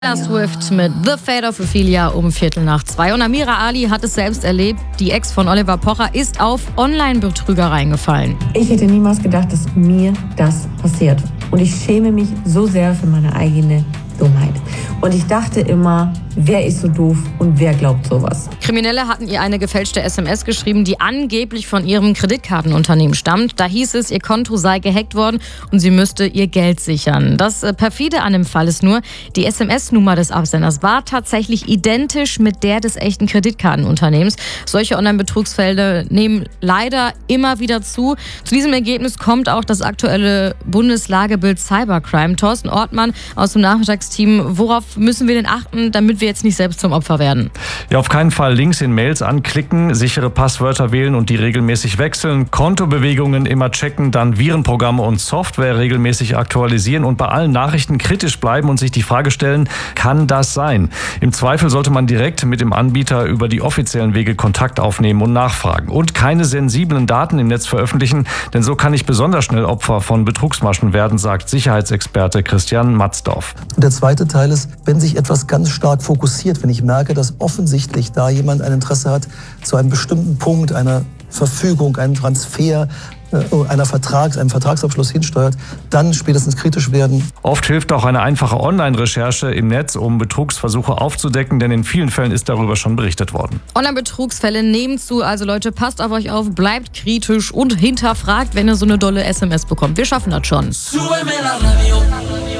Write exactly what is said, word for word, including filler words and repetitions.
Taylor Swift mit The Fate of Ophelia um Viertel nach zwei. Und Amira Ali hat es selbst erlebt. Die Ex von Oliver Pocher ist auf Online-Betrügereien gefallen. Ich hätte niemals gedacht, dass mir das passiert. Und ich schäme mich so sehr für meine eigene Dummheit. Und ich dachte immer, wer ist so doof und wer glaubt sowas? Kriminelle hatten ihr eine gefälschte S M S geschrieben, die angeblich von ihrem Kreditkartenunternehmen stammt. Da hieß es, ihr Konto sei gehackt worden und sie müsste ihr Geld sichern. Das perfide an dem Fall ist nur, die S M S-Nummer des Absenders war tatsächlich identisch mit der des echten Kreditkartenunternehmens. Solche Online-Betrugsfälle nehmen leider immer wieder zu. Zu diesem Ergebnis kommt auch das aktuelle Bundeslagebild Cybercrime. Thorsten Ortmann aus dem Nachmittagsteam. Worauf müssen wir denn achten, damit wir jetzt nicht selbst zum Opfer werden? Ja, auf keinen Fall Links in Mails anklicken, sichere Passwörter wählen und die regelmäßig wechseln, Kontobewegungen immer checken, dann Virenprogramme und Software regelmäßig aktualisieren und bei allen Nachrichten kritisch bleiben und sich die Frage stellen, kann das sein? Im Zweifel sollte man direkt mit dem Anbieter über die offiziellen Wege Kontakt aufnehmen und nachfragen. Und keine sensiblen Daten im Netz veröffentlichen, denn so kann ich besonders schnell Opfer von Betrugsmaschen werden, sagt Sicherheitsexperte Christian Matzdorf. Der zweite Teil ist, wenn sich etwas ganz stark fokussiert, wenn ich merke, dass offensichtlich da jemand ein Interesse hat, zu einem bestimmten Punkt einer Verfügung, einem Transfer, einer Vertrags, einem Vertragsabschluss hinsteuert, dann spätestens kritisch werden. Oft hilft auch eine einfache Online-Recherche im Netz, um Betrugsversuche aufzudecken, denn in vielen Fällen ist darüber schon berichtet worden. Online-Betrugsfälle nehmen zu, also Leute, passt auf euch auf, bleibt kritisch und hinterfragt, wenn ihr so eine dolle S M S bekommt. Wir schaffen das schon.